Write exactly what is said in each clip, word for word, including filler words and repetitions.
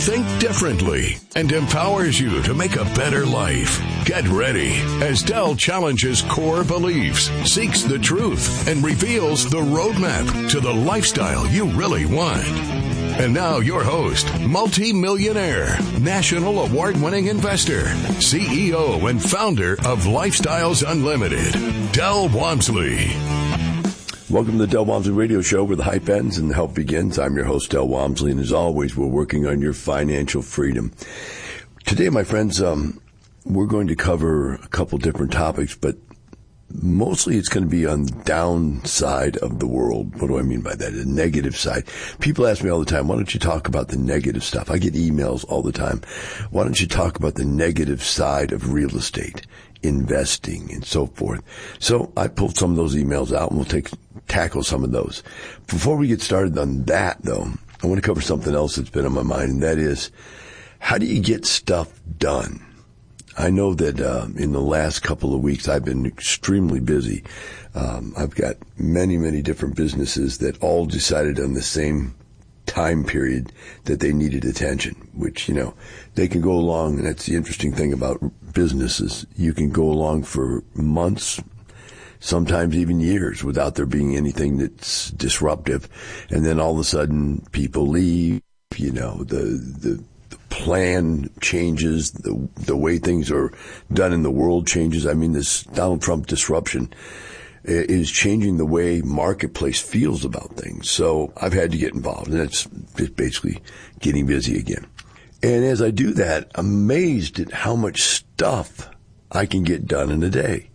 think differently and empowers you to make a better life. Get ready as Del challenges core beliefs, seeks the truth, and reveals the roadmap to the lifestyle you really want. And now your host, multi-millionaire, national award-winning investor, C E O and founder of Lifestyles Unlimited, Del Walmsley. Welcome to the Del Walmsley Radio Show, where the hype ends and the help begins. I'm your host, Del Walmsley, and as always, we're working on your financial freedom. Today, my friends, um, we're going to cover a couple different topics, but mostly it's going to be on the downside of the world. What do I mean by that? The negative side. People ask me all the time, why don't you talk about the negative stuff? I get emails all the time. Why don't you talk about the negative side of real estate, investing, and so forth? So I pulled some of those emails out, and we'll take tackle some of those. Before we get started on that, though, I want to cover something else that's been on my mind, and that is, how do you get stuff done? I know that uh, in the last couple of weeks, I've been extremely busy. Um, I've got many, many different businesses that all decided on the same time period that they needed attention, which, you know, they can go along, and that's the interesting thing about businesses. You can go along for months, sometimes even years, without there being anything that's disruptive. And then all of a sudden, people leave, you know, the, the, plan changes, the the way things are done in the world changes. I mean, this Donald Trump disruption is changing the way marketplace feels about things. So I've had to get involved, and it's basically getting busy again. And as I do that, I'm amazed at how much stuff I can get done in a day.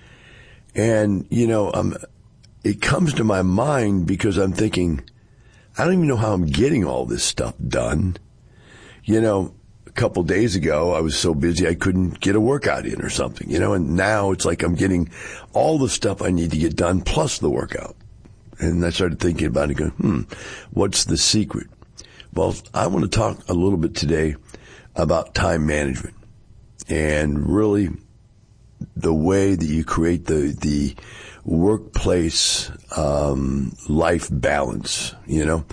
And, you know, I'm, it comes to my mind because I'm thinking, I don't even know how I'm getting all this stuff done. You know, a couple days ago, I was so busy I couldn't get a workout in or something, you know, and now it's like I'm getting all the stuff I need to get done plus the workout. And I started thinking about it, going, hmm, what's the secret? Well, I want to talk a little bit today about time management and really the way that you create the, the workplace, um, life balance, you know,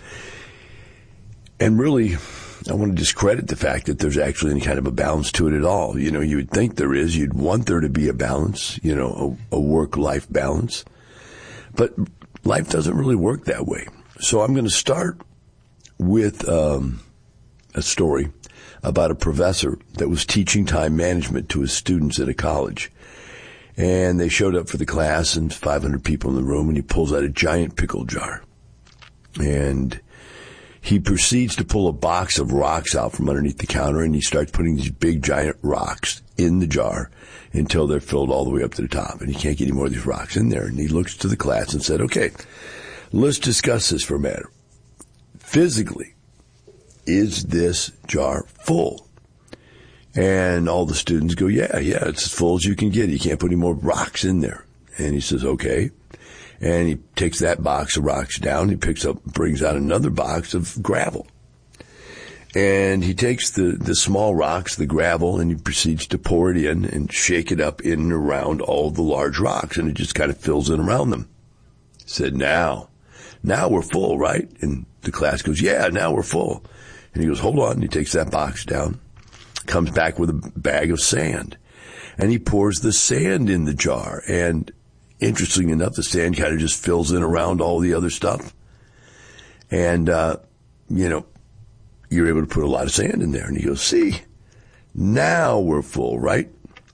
and really, I want to discredit the fact that there's actually any kind of a balance to it at all. You know, you would think there is. You'd want there to be a balance, you know, a, a work-life balance. But life doesn't really work that way. So I'm going to start with um, a story about a professor that was teaching time management to his students at a college. And they showed up for the class, and five hundred people in the room, and he pulls out a giant pickle jar. And he proceeds to pull a box of rocks out from underneath the counter, and he starts putting these big, giant rocks in the jar until they're filled all the way up to the top. And he can't get any more of these rocks in there. And he looks to the class and said, okay, let's discuss this for a minute. Physically, is this jar full? And all the students go, yeah, yeah, it's as full as you can get. You can't put any more rocks in there. And he says, okay. And he takes that box of rocks down. He picks up, brings out another box of gravel. And he takes the, the small rocks, the gravel, and he proceeds to pour it in and shake it up in and around all the large rocks. And it just kind of fills in around them. He said, now, now we're full, right? And the class goes, yeah, now we're full. And he goes, hold on. And he takes that box down, comes back with a bag of sand. And he pours the sand in the jar. And interesting enough, the sand kind of just fills in around all the other stuff. And, uh, you know, you're able to put a lot of sand in there. And he goes, see, now we're full, right?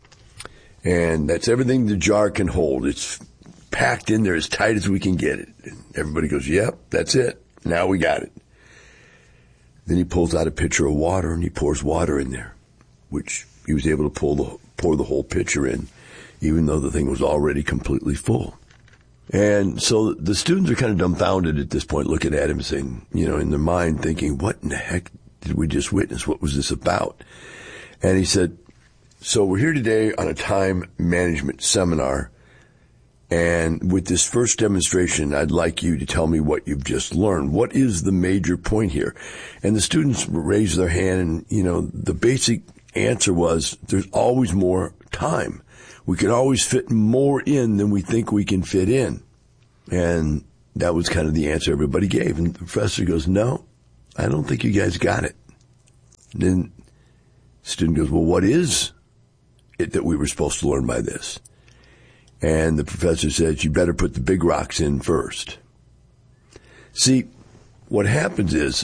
And that's everything the jar can hold. It's packed in there as tight as we can get it. And everybody goes, yep, that's it. Now we got it. Then he pulls out a pitcher of water and he pours water in there, which he was able to pull the, pour the whole pitcher in, even though the thing was already completely full. And so the students are kind of dumbfounded at this point, looking at him saying, you know, in their mind thinking, what in the heck did we just witness? What was this about? And he said, so we're here today on a time management seminar. And with this first demonstration, I'd like you to tell me what you've just learned. What is the major point here? And the students raised their hand, and, you know, the basic answer was there's always more time. We can always fit more in than we think we can fit in. And that was kind of the answer everybody gave. And the professor goes, no, I don't think you guys got it. And then the student goes, well, what is it that we were supposed to learn by this? And the professor says, you better put the big rocks in first. See, what happens is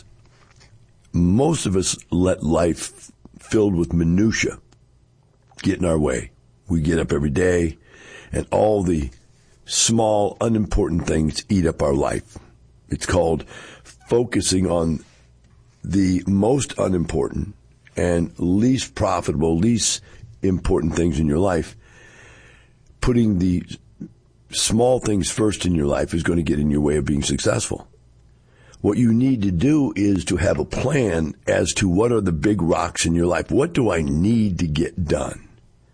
most of us let life filled with minutia get in our way. We get up every day, and all the small, unimportant things eat up our life. It's called focusing on the most unimportant and least profitable, least important things in your life. Putting the small things first in your life is going to get in your way of being successful. What you need to do is to have a plan as to what are the big rocks in your life. What do I need to get done?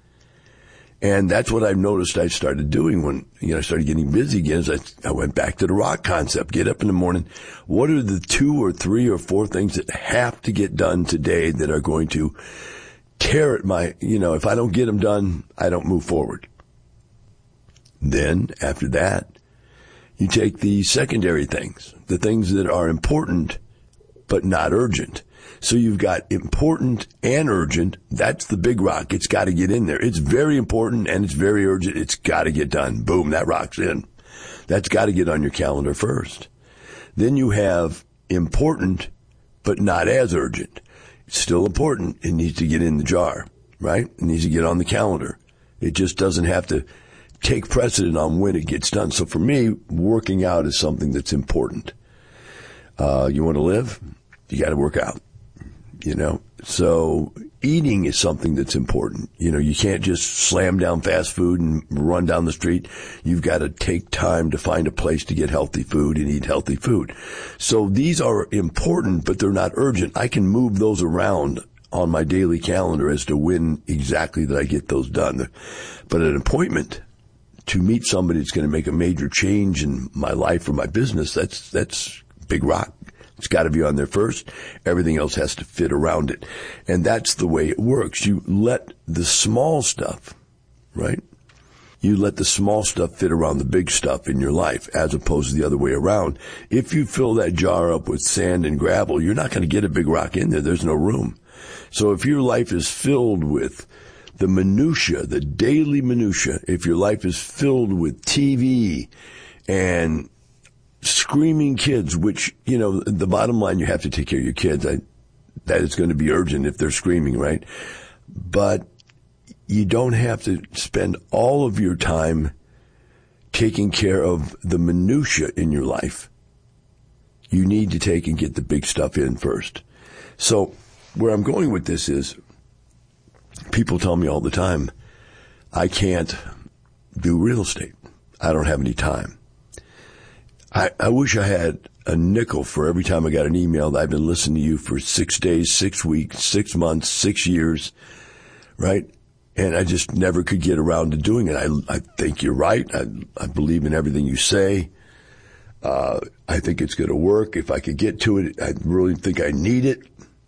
And that's what I've noticed I started doing when, you know, I started getting busy again. Is I, I went back to the rock concept. Get up in the morning. What are the two or three or four things that have to get done today that are going to tear at my, you know, if I don't get them done, I don't move forward. Then, after that, you take the secondary things, the things that are important but not urgent. So you've got important and urgent. That's the big rock. It's got to get in there. It's very important and it's very urgent. It's got to get done. Boom, that rock's in. That's got to get on your calendar first. Then you have important but not as urgent. It's still important. It needs to get in the jar, right? It needs to get on the calendar. It just doesn't have to take precedent on when it gets done. So for me, working out is something that's important. Uh, you want to live? You got to work out, you know? So eating is something that's important. You know, you can't just slam down fast food and run down the street. You've got to take time to find a place to get healthy food and eat healthy food. So these are important, but they're not urgent. I can move those around on my daily calendar as to when exactly that I get those done. But an appointment to meet somebody that's going to make a major change in my life or my business, that's that's big rock. It's got to be on there first. Everything else has to fit around it. And that's the way it works. You let the small stuff, right? You let the small stuff fit around the big stuff in your life as opposed to the other way around. If you fill that jar up with sand and gravel, you're not going to get a big rock in there. There's no room. So if your life is filled with the minutia, the daily minutia, if your life is filled with T V and screaming kids, which, you know, the bottom line, you have to take care of your kids. I, that is going to be urgent if they're screaming, right? But you don't have to spend all of your time taking care of the minutia in your life. You need to take and get the big stuff in first. So where I'm going with this is, people tell me all the time, I can't do real estate. I don't have any time. I, I wish I had a nickel for every time I got an email that I've been listening to you for six days, six weeks, six months, six years, right? And I just never could get around to doing it. I, I think you're right. I, I believe in everything you say. Uh, I think it's going to work. If I could get to it, I really think I need it.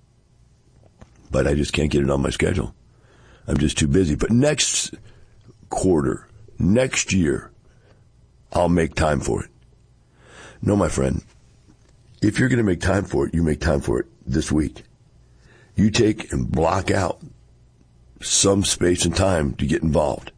But I just can't get it on my schedule. I'm just too busy. But next quarter, next year, I'll make time for it. No, my friend, if you're going to make time for it, you make time for it this week. You take and block out some space and time to get involved.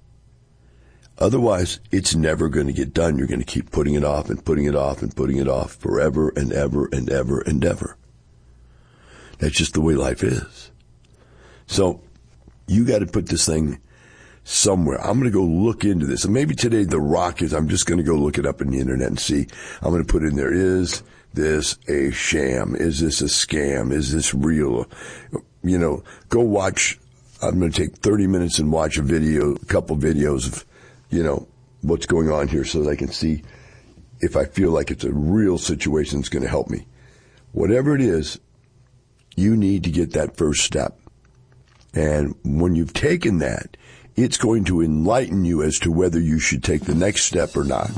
Otherwise, it's never going to get done. You're going to keep putting it off and putting it off and putting it off forever and ever and ever and ever. That's just the way life is. So you got to put this thing somewhere. I'm going to go look into this. And maybe today the rock is, I'm just going to go look it up in the internet and see. I'm going to put in there, is this a sham? Is this a scam? Is this real? You know, go watch. I'm going to take thirty minutes and watch a video, a couple videos of, you know, what's going on here so that I can see if I feel like it's a real situation that's going to help me. Whatever it is, you need to get that first step. And when you've taken that, it's going to enlighten you as to whether you should take the next step or not.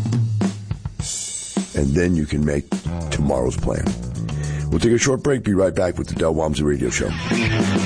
And then you can make tomorrow's plan. We'll take a short break. Be right back with the Del Walmsley Radio Show.